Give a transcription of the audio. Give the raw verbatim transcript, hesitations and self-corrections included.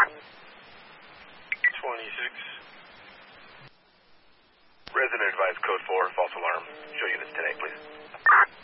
twenty-six. Resident advised code four, false alarm. Show units today, please.